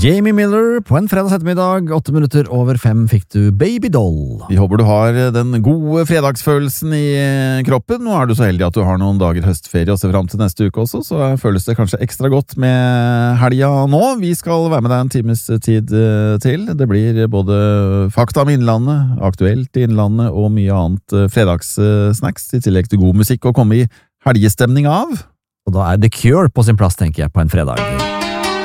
Jamie Miller på en fredags ettermiddag, 8 minutter over 5 fikk du Baby Doll. Vi håper du har den gode fredagsfølelsen i kroppen. Nå er du så heldig at du har noen dager høstferie og ser frem til neste uke også, så føles det kanskje ekstra godt med helga nå. Vi skal være med deg en times tid til. Det blir både fakta om Innlandet, aktuelt i Innlandet og mye annet fredagssnacks, i tillegg til god musikk å komme i helgestemning av. Og da er The Cure på sin plass, tenker jeg, på en fredag.